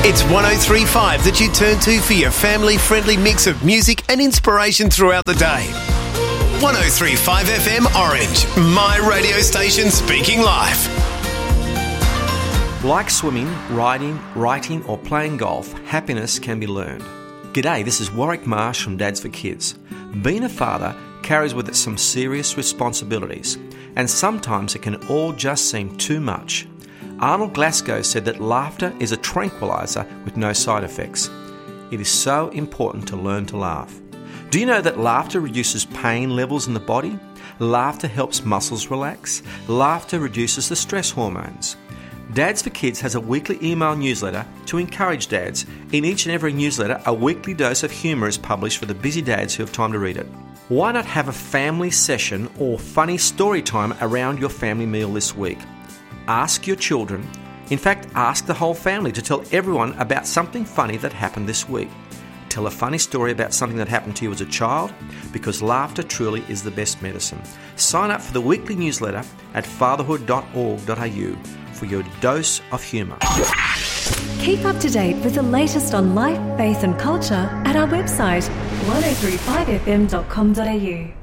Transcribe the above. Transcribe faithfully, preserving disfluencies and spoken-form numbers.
It's one oh three point five that you turn to for your family-friendly mix of music and inspiration throughout the day. one oh three point five F M Orange, my radio station speaking life. Like swimming, riding, writing or playing golf, happiness can be learned. G'day, this is Warwick Marsh from Dads for Kids. Being a father carries with it some serious responsibilities, and sometimes it can all just seem too much. Arnold Glasgow said that laughter is a tranquilizer with no side effects. It is so important to learn to laugh. Do you know that laughter reduces pain levels in the body? Laughter helps muscles relax. Laughter reduces the stress hormones. Dads for Kids has a weekly email newsletter to encourage dads. In each and every newsletter, a weekly dose of humour is published for the busy dads who have time to read it. Why not have a family session or funny story time around your family meal this week? Ask your children, in fact, ask the whole family to tell everyone about something funny that happened this week. Tell a funny story about something that happened to you as a child, because laughter truly is the best medicine. Sign up for the weekly newsletter at fatherhood dot org dot a u for your dose of humour. Keep up to date with the latest on life, faith and culture at our website one oh three five f m dot com dot a u.